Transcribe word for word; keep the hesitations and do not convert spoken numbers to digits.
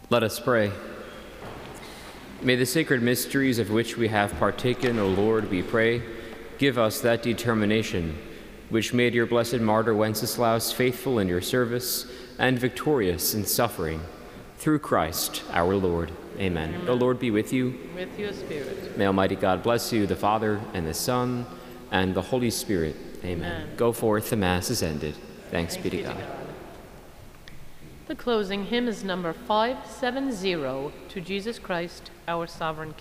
Let us pray. May the sacred mysteries of which we have partaken, O Lord, we pray, give us that determination which made your blessed martyr Wenceslaus faithful in your service and victorious in suffering. Through Christ our Lord. Amen. Amen. The Lord be with you. With your spirit. May Almighty God bless you, the Father, and the Son, and the Holy Spirit. Amen. Amen. Go forth, the Mass is ended. Thanks, Thanks be to God. The closing hymn is number five seven zero, To Jesus Christ, our Sovereign King.